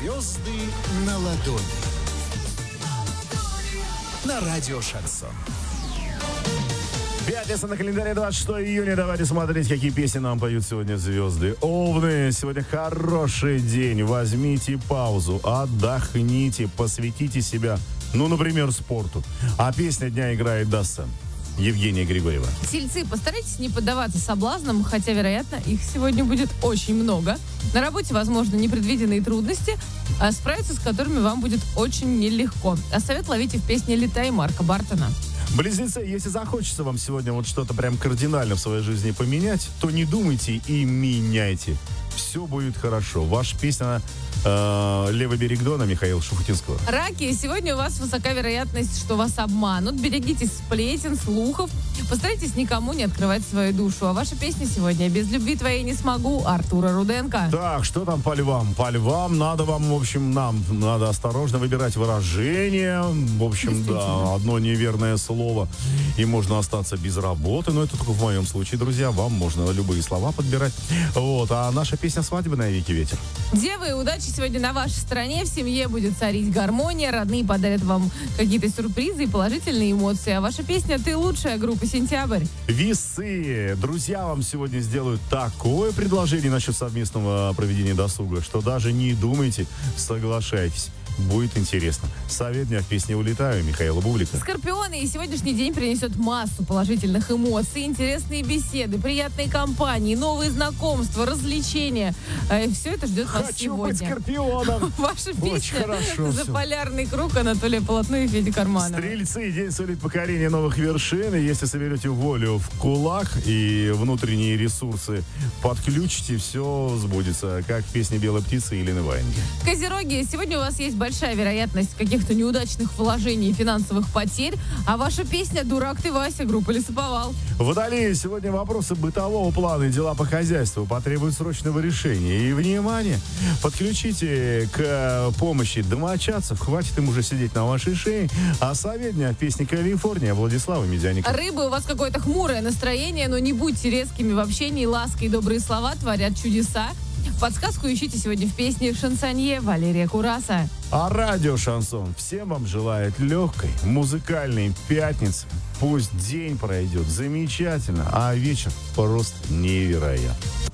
Звезды на ладони. На радио Шансон. Пятница на календаре, 26 июня. Давайте смотреть, какие песни нам поют сегодня звезды. Овны, сегодня хороший день. Возьмите паузу, отдохните, посвятите себя, например, спорту. А песня дня играет Дассан. Евгения Григорьева. Тельцы, постарайтесь не поддаваться соблазнам, хотя, вероятно, их сегодня будет очень много. На работе, возможно, непредвиденные трудности, справиться с которыми вам будет очень нелегко. А совет ловите в песне «Летай» Марка Бартона. Близнецы, если захочется вам сегодня что-то прям кардинально в своей жизни поменять, то не думайте и меняйте. Все будет хорошо. Ваша песня «Левый берег Дона» Михаила Шуфутинского. Раки, сегодня у вас высока вероятность, что вас обманут. Берегитесь сплетен, слухов. Постарайтесь никому не открывать свою душу. А ваша песня сегодня «Без любви твоей не смогу» Артура Руденко. Так, что там по львам? По львам надо вам, в общем, нам надо осторожно выбирать выражения. В общем, да, одно неверное слово, и можно остаться без работы. Но это только в моем случае, друзья. Вам можно любые слова подбирать. Вот, а наша песня свадебная, Вики Ветер. Девы, удачи сегодня на вашей стороне. В семье будет царить гармония. Родные подарят вам какие-то сюрпризы и положительные эмоции. А ваша песня «Ты лучшая» группа «Сентябрь». Весы. Друзья вам сегодня сделают такое предложение насчет совместного проведения досуга, что даже не думайте, соглашайтесь. Будет интересно. Совет дня в песне «Улетаю» Михаила Бублика. Скорпионы, и сегодняшний день принесет массу положительных эмоций, интересные беседы, приятные компании, новые знакомства, развлечения. Все это ждет вас сегодня. Хочу быть скорпионом. Ваша песня хорошо «За всё. полярный круг» Анатолия Полотно и Федя Карманова. Стрельцы, день сулит покорение новых вершин. И если соберете волю в кулак и внутренние ресурсы подключите, все сбудется, как в песне «Белой птицы» Елены Ваенги. Козероги, сегодня у вас есть большая вероятность каких-то неудачных вложений и финансовых потерь, а ваша песня «Дурак ты, Вася» группа «Лесоповал». Водолеи, сегодня вопросы бытового плана и дела по хозяйству потребуют срочного решения. И, внимание, подключите к помощи домочадцев, хватит им уже сидеть на вашей шее. А совет дня в песне «Калифорния» Владислава Медяника. Рыбы, у вас какое-то хмурое настроение, но не будьте резкими в общении, ласка и добрые слова творят чудеса. Подсказку ищите сегодня в песне «Шансонье» Валерия Кураса. А радио «Шансон» всем вам желает легкой, музыкальной пятницы. Пусть день пройдет замечательно, а вечер просто невероятно.